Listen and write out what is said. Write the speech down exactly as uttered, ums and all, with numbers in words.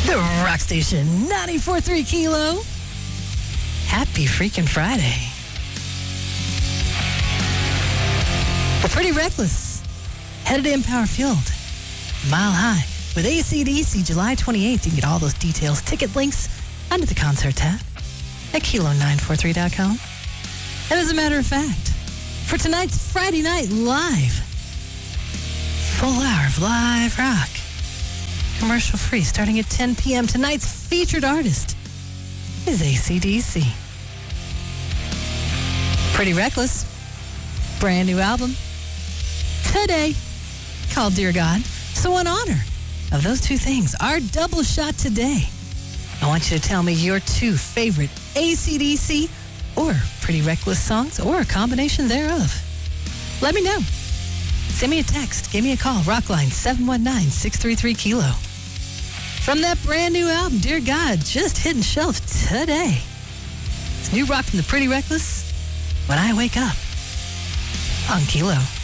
The Rock Station, ninety-four point three Kilo. Happy freaking Friday. We're Pretty Reckless. Headed to Empower Field. Mile High. With A C D C, July twenty-eighth. You can get all those details, ticket links under the concert tab at kilo nine four three dot com. And as a matter of fact, for tonight's Friday Night Live, full hour of live rock. Commercial free, starting at ten p.m. Tonight's featured artist is A C D C. Pretty Reckless, brand new album today called Dear God. So in honor of those two things, our double shot today, I want you to tell me your two favorite A C D C or Pretty Reckless songs or a combination thereof. Let me know. Send me a text. Give me a call. Rockline seven one nine, six three three Kilo. From that brand new album, Dear God, just hitting shelves today. It's new rock from the Pretty Reckless, When I Wake Up on Kilo.